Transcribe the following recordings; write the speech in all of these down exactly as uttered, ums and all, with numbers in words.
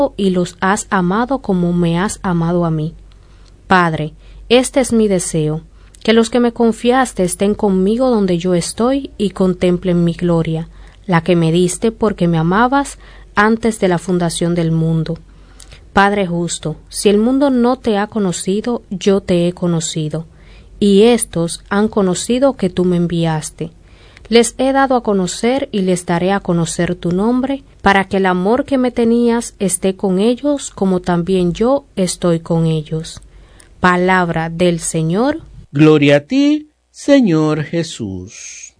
y los has amado como me has amado a mí. Padre, este es mi deseo, que los que me confiaste estén conmigo donde yo estoy y contemplen mi gloria, la que me diste porque me amabas antes de la fundación del mundo. Padre justo, si el mundo no te ha conocido, yo te he conocido, y éstos han conocido que tú me enviaste. Les he dado a conocer y les daré a conocer tu nombre, para que el amor que me tenías esté con ellos, como también yo estoy con ellos. Palabra del Señor. Gloria a ti, Señor Jesús.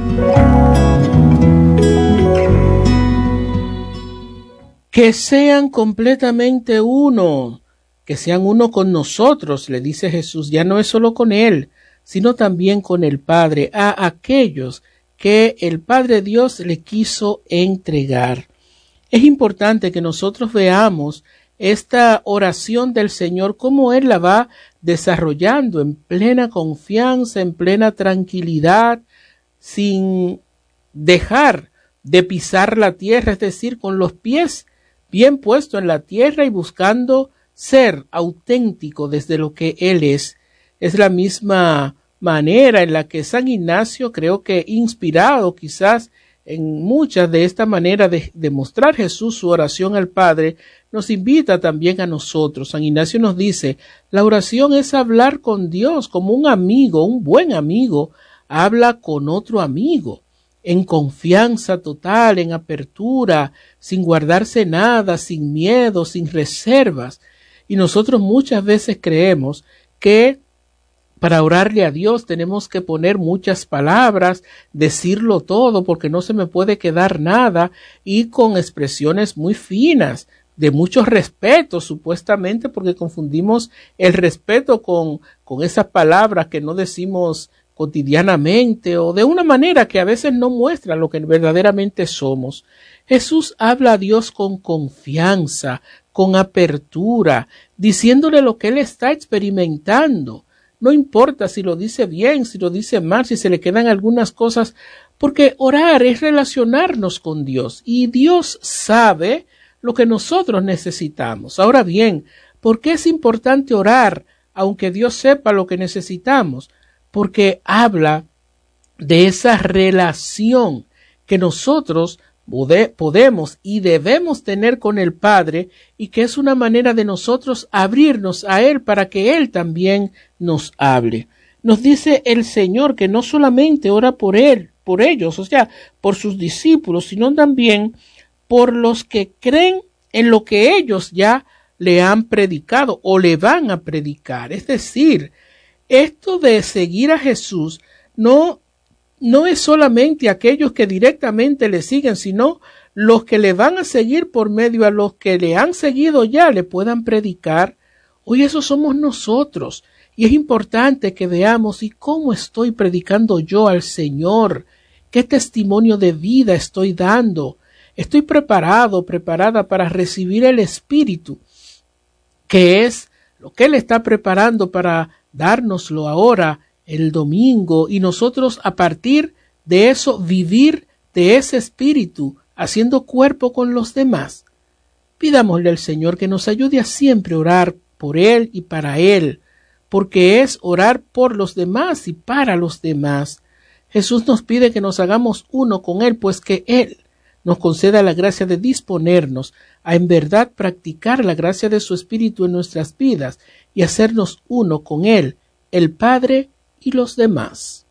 Que sean completamente uno, que sean uno con nosotros, le dice Jesús, ya no es solo con Él, sino también con el Padre, a aquellos que el Padre Dios le quiso entregar. Es importante que nosotros veamos esta oración del Señor, cómo Él la va desarrollando en plena confianza, en plena tranquilidad, sin dejar de pisar la tierra, es decir, con los pies bien puestos en la tierra y buscando ser auténtico desde lo que Él es. Es la misma manera en la que San Ignacio, creo que inspirado quizás en muchas de esta manera de, de mostrar Jesús su oración al Padre, nos invita también a nosotros. San Ignacio nos dice, la oración es hablar con Dios como un amigo, un buen amigo, habla con otro amigo, en confianza total, en apertura, sin guardarse nada, sin miedo, sin reservas. Y nosotros muchas veces creemos que para orarle a Dios tenemos que poner muchas palabras, decirlo todo porque no se me puede quedar nada, y con expresiones muy finas, de mucho respeto supuestamente, porque confundimos el respeto con, con esas palabras que no decimos cotidianamente o de una manera que a veces no muestra lo que verdaderamente somos. Jesús habla a Dios con confianza, con apertura, diciéndole lo que Él está experimentando. No importa si lo dice bien, si lo dice mal, si se le quedan algunas cosas, porque orar es relacionarnos con Dios y Dios sabe lo que nosotros necesitamos. Ahora bien, ¿por qué es importante orar aunque Dios sepa lo que necesitamos? Porque habla de esa relación que nosotros pode- podemos y debemos tener con el Padre, y que es una manera de nosotros abrirnos a Él para que Él también nos hable. Nos dice el Señor que no solamente ora por Él, por ellos, o sea, por sus discípulos, sino también por los que creen en lo que ellos ya le han predicado o le van a predicar. Es decir, esto de seguir a Jesús no, no es solamente aquellos que directamente le siguen, sino los que le van a seguir por medio a los que le han seguido ya le puedan predicar. Hoy eso somos nosotros, y es importante que veamos y cómo estoy predicando yo al Señor, qué testimonio de vida estoy dando. Estoy preparado, preparada para recibir el Espíritu, que es lo que Él está preparando para dárnoslo ahora el domingo, y nosotros a partir de eso vivir de ese Espíritu, haciendo cuerpo con los demás. Pidámosle al Señor que nos ayude a siempre orar por Él y para Él, porque es orar por los demás y para los demás. Jesús nos pide que nos hagamos uno con Él, pues que Él nos conceda la gracia de disponernos a en verdad practicar la gracia de su Espíritu en nuestras vidas y hacernos uno con Él, el Padre y los demás.